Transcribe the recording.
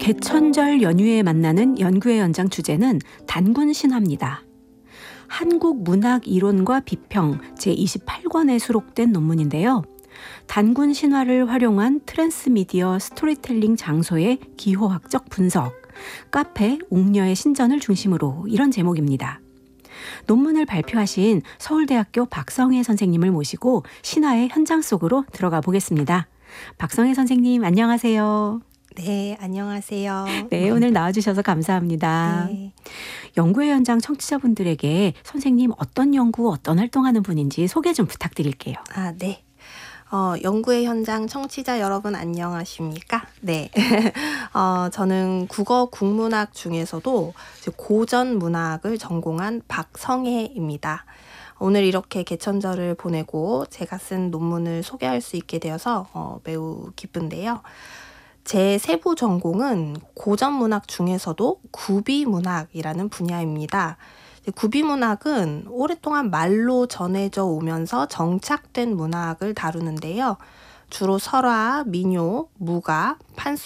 개천절 연휴에 만나는 연구의 연장 주제는 단군 신화입니다. 한국 문학 이론과 비평 제28권에 수록된 논문인데요. 단군 신화를 활용한 트랜스미디어 스토리텔링 장소의 기호학적 분석, 카페 옥녀의 신전을 중심으로 이런 제목입니다. 논문을 발표하신 서울대학교 박성혜 선생님을 모시고 신화의 현장 속으로 들어가 보겠습니다. 박성혜 선생님 안녕하세요. 네, 안녕하세요. 네, 오늘 나와주셔서 감사합니다. 네. 연구의 현장 청취자분들에게 선생님 어떤 연구, 어떤 활동하는 분인지 소개 좀 부탁드릴게요. 네. 연구의 현장 청취자 여러분 안녕하십니까? 네. 저는 국어 국문학 중에서도 고전 문학을 전공한 박성혜입니다. 오늘 이렇게 개천절을 보내고 제가 쓴 논문을 소개할 수 있게 되어서 매우 기쁜데요. 제 세부 전공은 고전 문학 중에서도 구비문학이라는 분야입니다. 구비문학은 오랫동안 말로 전해져 오면서 정착된 문학을 다루는데요. 주로 설화, 민요, 무가,